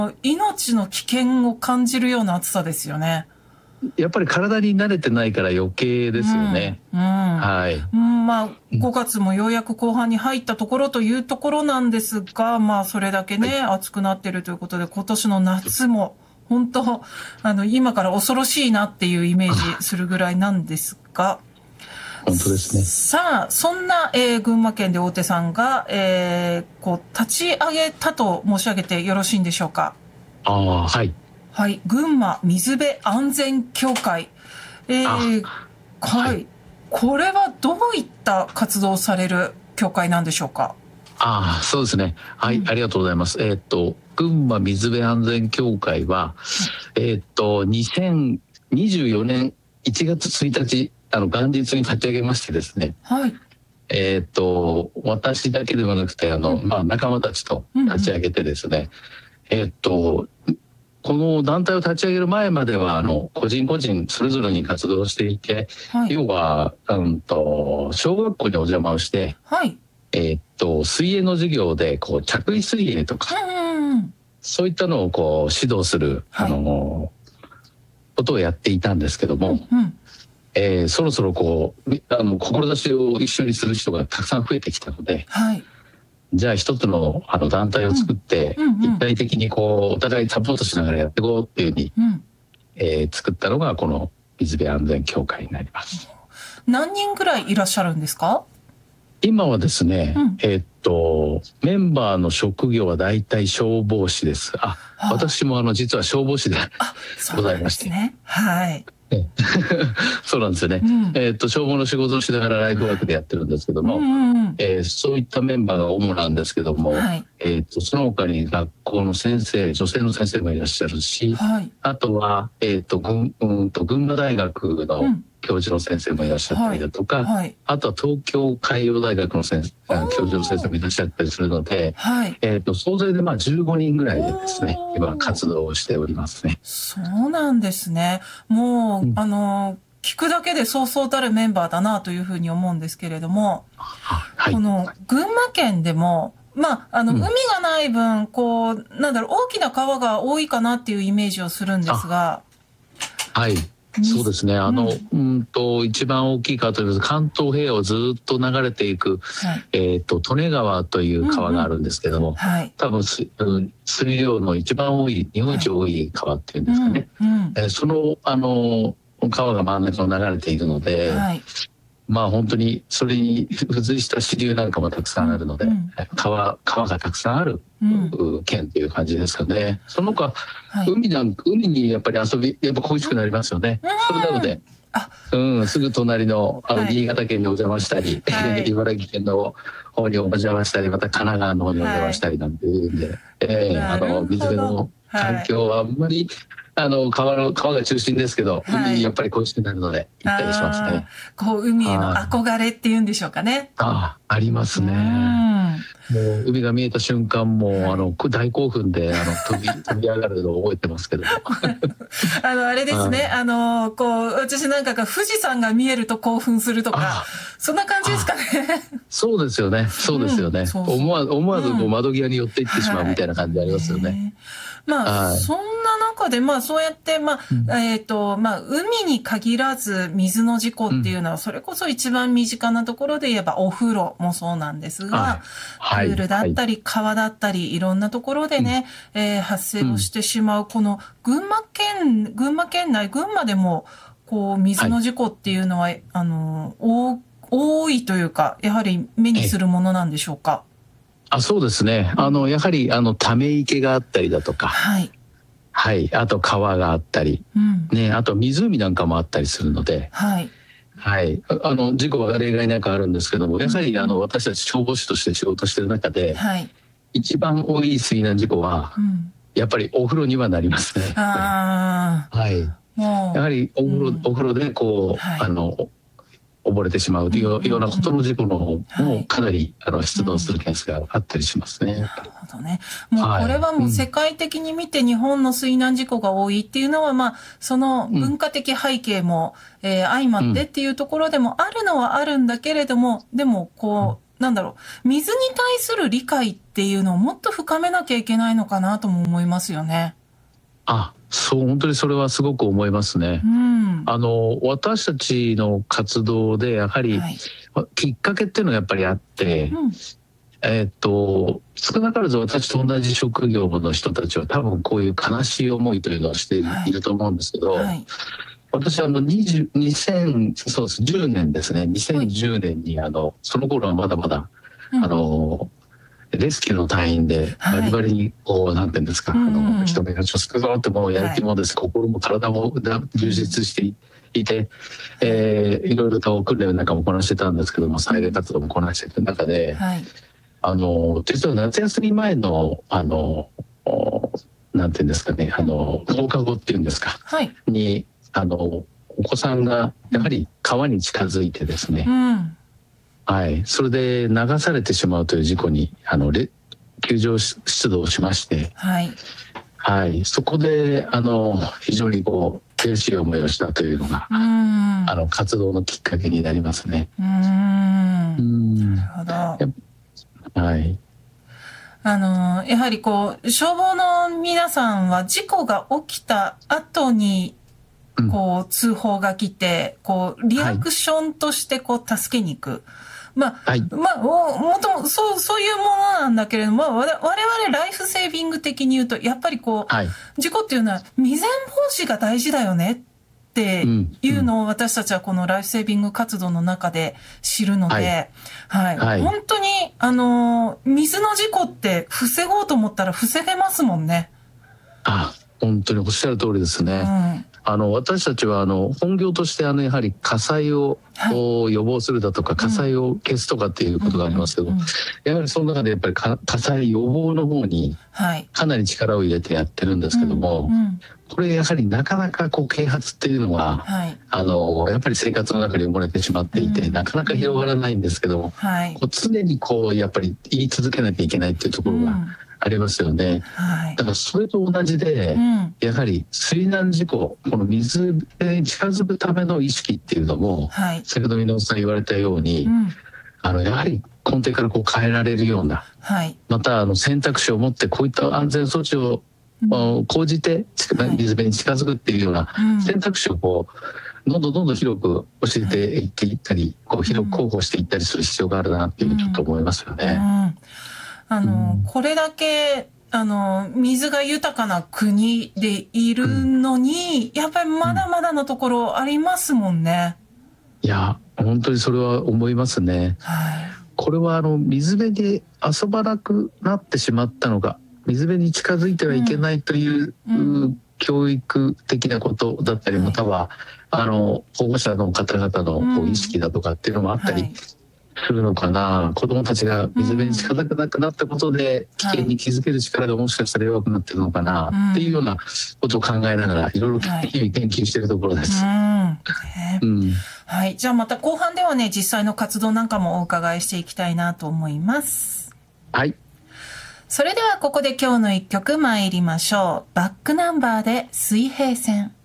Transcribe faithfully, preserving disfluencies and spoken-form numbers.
命の危険を感じるような暑さですよね。 やっぱり体に慣れてないから余計ですよね。 うんうん、 はい。 うん、まあごがつもようやく後半に入ったところというところなんですが、まあそれだけね、はい、暑くなってるということで、今年の夏も本当あの今から恐ろしいなっていうイメージするぐらいなんですが。 本当ですね。 さあ、そんな、えー、群馬県で大手さんが、えー、こう立ち上げたと申し上げてよろしいんでしょうか。 ああ、はい。 はい、群馬水辺安全協会。えー、はい。これはどういった活動をされる協会なんでしょうか。 ああ、そうですね。はい、うん、ありがとうございます。えー、っと、群馬水辺安全協会は、えー、っと、にせんにじゅうよねんいちがつついたち、あの、元日に立ち上げましてですね。 はい。 えー、っと、私だけではなくて、あの、うん、まあ、仲間たちと立ち上げてですね、うんうん、えー、っと、この団体を立ち上げる前までは、あの、個人個人それぞれに活動していて、はい、要は、うんと、小学校にお邪魔をして、 はい、 えー、っと、水泳の授業で、こう、着衣水泳とか、うん、そういったのをこう、指導する、はい、あの、ことをやっていたんですけども、うんうん、えー、そろそろこう、あの、志を一緒にする人がたくさん増えてきたので、はい、じゃあ一つのあの団体を作って、一体的にこうお互いサポートしながらやっていこうっていうふうに、うんえー、作ったのがこの水辺安全協会になります。 何人ぐらいいらっしゃるんですか？ 今はですね、うん、えー、っとメンバーの職業は大体消防士です。あ、はあ、私もあの実は消防士でございまして、 ね、はい。 そうなんですよね、うん、えー、っと消防の仕事をしながらライフワークでやってるんですけども、うんうんうんえー、そういったメンバーが主なんですけども、はい、えー、っとその他に学校の先生女性の先生もいらっしゃるし、はい、あとは、えー、っと群うんと群馬大学の教授の先生もいらっしゃったりだとか、はいはい、あとは東京海洋大学の先生教授の先生もいらっしゃったりするので、はいえー、と総勢でまあじゅうごにんぐらいでですね今活動をしておりますね。 そうなんですね。もう、うん、あの聞くだけでそうそうたるメンバーだなというふうに思うんですけれども、はい、この群馬県でもまああの、うん、海がない分こうなんだろう大きな川が多いかなっていうイメージをするんですが、 はいそうですね。あの、うん、うんと一番大きい川というと関東平野をずっと流れていく、はい、えっと利根川という川があるんですけども、うんうんはい、多分水量の一番多い日本一多い川っていうんですかね。はいうんうんえー、そのあの川が真ん中を流れているので、はい、まあ本当にそれに付随した支流なんかもたくさんあるので、うんうん、川川がたくさんある。うん、県っていう感じですかね。その他、はい、海なん海にやっぱり遊びやっぱ恋しくなりますよね。それなので、うんすぐ隣のあの、はい、新潟県にお邪魔したり、はい、茨城県の方にお邪魔したり、また神奈川の方にお邪魔したりなんていうんで、はい、えー、あの水辺の環境はあんまり、あの川の川が中心ですけど、はい、海にやっぱり恋しくなるので行ったりしますね。 こう海への憧れっていうんでしょうかね。 ああ、ありますね。もう海が見えた瞬間もう、はい、あの大興奮であの飛び飛び上がるのを覚えてますけどもあのあれですね、あのこう私なんかが富士山が見えると興奮するとかそんな感じですかね。 そうですよねそうですよね、うん、そうそう思わ思わずこう窓際に寄っていってしまうみたいな感じありますよね。はい、 まあ、はい、そんな中でまあそうやってまあ、うん、えっとまあ海に限らず水の事故っていうのはそれこそ一番身近なところで言えばお風呂もそうなんですが、はい、プールだったり川だったりいろんなところでね、うん、えー、発生をしてしまうこの群馬県群馬県内群馬でもこう水の事故っていうのは、はい、あの多多いというかやはり目にするものなんでしょうか。 あ、そうですね。あのやはりあのため池があったりだとか、はい、はい、あと川があったり、うん、ね、あと湖なんかもあったりするので、はい、はい、あの事故は例外なくあるんですけども、やはりあの私たち消防士として仕事してる中で、はい、一番多い水難事故は、うん、やっぱりお風呂にはなりますね。あはい、やはりお風呂、うん、お風呂でこう、はい、あの溺れてしまうというようなことの事故の方もかなりあの出動するケースがあったりしますね。 なるほどね。もうこれはもう世界的に見て日本の水難事故が多いっていうのはまあその文化的背景も、えー、相まってっていうところでもあるのはあるんだけれども、でもこうなんだろう、水に対する理解っていうのをもっと深めなきゃいけないのかなとも思いますよね。 あ、そう、本当にそれはすごく思いますね。うん、あの私たちの活動でやはり、はい、きっかけっていうのがやっぱりあって、うん、えー、っと少なからず私と同じ職業の人たちは多分こういう悲しい思いというのをしていると思うんですけど、はいはい、私あのにじゅう、にせん、そうです、じゅうねんですね、にせんじゅうねんにあのその頃はまだまだ、うん、あのレスキューの隊員でバリバリにこう、はい、なんていうんですか、うんうん、あの人目がちょっと救うぞってもうやる気もです、はい、心も体も充実していて、えー、いろいろと訓練なんかもこなしてたんですけども、災害活動もこなしていく中で、はい、あの実は夏休み前のあのなんていうんですかね、あの放課後っていうんですか、はい、にあのお子さんがやはり川に近づいてですね、うん、はい、それで流されてしまうという事故にあの救助出動しまして、はいはい、そこであの非常にこう悔しい思いをしたというのが、うん、あの活動のきっかけになりますね。うん、うん、なるほど。はい。 あのやはりこう消防の皆さんは事故が起きた後にこう通報が来て、こうリアクションとしてこう助けに行く。まあ、はい、まあ、も、もとも、そう、そういうものなんだけれども、我々ライフセービング的に言うと、やっぱりこう、はい、事故っていうのは未然防止が大事だよねっていうのを私たちはこのライフセービング活動の中で知るので、はい、はいはい、本当に、あの、水の事故って防ごうと思ったら防げますもんね。 あ、本当におっしゃる通りですね。うんあの私たちはあの本業としてあのやはり火災を、はい、予防するだとか火災を消すとかっていうことがありますけど、うんうんうん、やはりその中でやっぱり火災予防の方にかなり力を入れてやってるんですけども、うんうん、これやはりなかなかこう啓発っていうのは、はい、あのやっぱり生活の中に埋もれてしまっていて、うん、なかなか広がらないんですけども、はい、こう常にこうやっぱり言い続けなきゃいけないっていうところが、うんありますよね、はい、だからそれと同じで、うん、やはり水難事故この水に近づくための意識っていうのも、はい、先ほど箕輪さん言われたように、うん、あのやはり根底からこう変えられるような、はい、またあの選択肢を持ってこういった安全措置を、うん、講じて水辺に近づくっていうような選択肢をこうどんどんどんどん広く教えていっていったり、こう広く広報していったりする必要があるなっていうちょっと思いますよね。うんうんあの、うん、これだけ、あの、水が豊かな国でいるのに、うん、やっぱりまだまだのところありますもんね。 いや、本当にそれは思いますね。はい、これはあの、水辺で遊ばなくなってしまったのが、水辺に近づいてはいけないという、うんうん、教育的なことだったり、または、あの、保護者の方々のこう意識だとかっていうのもあったり、はいするのかな。子どもたちが水辺に近づかなくなったことで危険に気づける力がもしかしたら弱くなってるのかな、はい、っていうようなことを考えながらいろいろ日々研究しているところです。 うんうんはい、じゃあまた後半ではね実際の活動なんかもお伺いしていきたいなと思います。 はい。 それではここで今日の一曲参りましょう。バックナンバーで水平線。